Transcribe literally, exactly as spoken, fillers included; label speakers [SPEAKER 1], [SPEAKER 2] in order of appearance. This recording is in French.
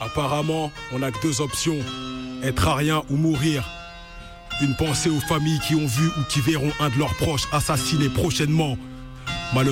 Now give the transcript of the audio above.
[SPEAKER 1] Apparemment, on n'a que deux options. Être à rien ou mourir. Une pensée aux familles qui ont vu ou qui verront un de leurs proches assassiné prochainement.